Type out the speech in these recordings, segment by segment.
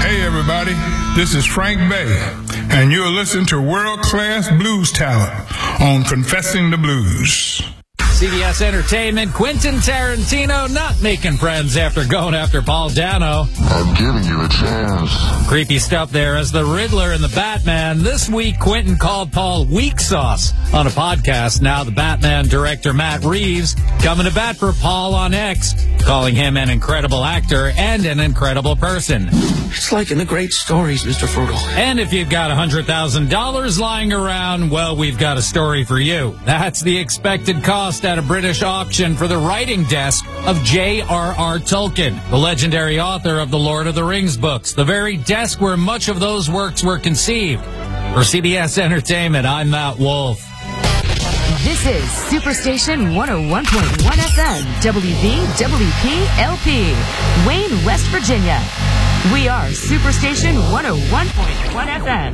Hey everybody, this is Frank Bay, and you're listening to world-class blues talent on Confessing the Blues. CBS Entertainment, Quentin Tarantino not making friends after going after Paul Dano. I'm giving you a chance. Creepy stuff there as the Riddler and the Batman. This week, Quentin called Paul weak sauce on a podcast. Now the Batman director Matt Reeves coming to bat for Paul on X, calling him an incredible actor and an incredible person. It's like in the great stories, Mr. Frugal. And if you've got $100,000 lying around, well, we've got a story for you. That's the expected cost at a British auction for the writing desk of J.R.R. Tolkien, the legendary author of the Lord of the Rings books, the very desk where much of those works were conceived. For CBS Entertainment, I'm Matt Wolf. This is Superstation 101.1 FM, WVWP-LP, Wayne, West Virginia. We are Superstation 101.1 FM.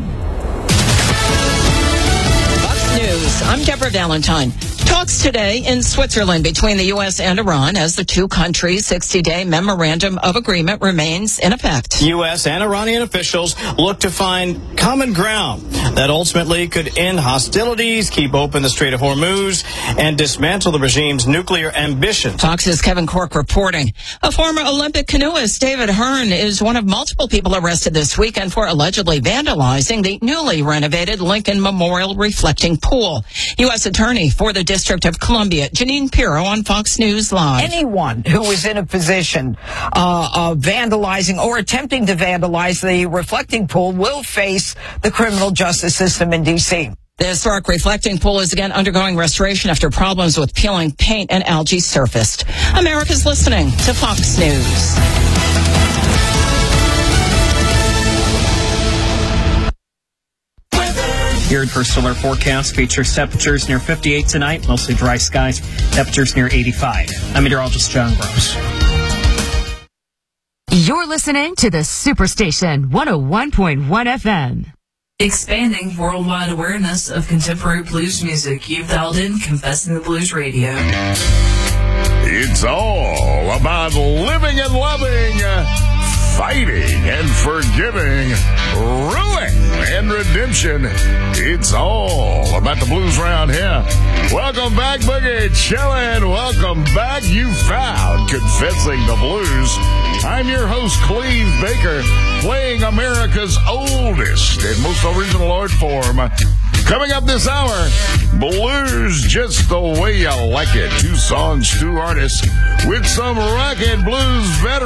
Fox News, I'm Deborah Valentine. Talks today in Switzerland between the U.S. and Iran as the two countries' 60-day memorandum of agreement remains in effect. U.S. and Iranian officials look to find common ground that ultimately could end hostilities, keep open the Strait of Hormuz, and dismantle the regime's nuclear ambitions. Fox's Kevin Corke reporting. A former Olympic canoeist, David Hearn, is one of multiple people arrested this weekend for allegedly vandalizing the newly renovated Lincoln Memorial Reflecting Pool. U.S. Attorney for the District of Columbia, Janine Pirro on Fox News Live. Anyone who is in a position of vandalizing or attempting to vandalize the reflecting pool will face the criminal justice system in D.C. The historic reflecting pool is again undergoing restoration after problems with peeling paint and algae surfaced. America's listening to Fox News. Your first alert forecast features temperatures near 58 tonight, mostly dry skies, temperatures near 85. I'm meteorologist John Gross. You're listening to the Superstation 101.1 FM. Expanding worldwide awareness of contemporary blues music. You've dialed in Confessing the Blues Radio. It's all about living and loving, fighting and forgiving, ruin and redemption. It's all about the blues round here. Welcome back, Boogie Chillin'. Welcome back. You found Confessing the Blues. I'm your host, Cleve Baker, playing America's oldest and most original art form. Coming up this hour, blues just the way you like it. 2 songs, 2 artists with some rock and blues veterans.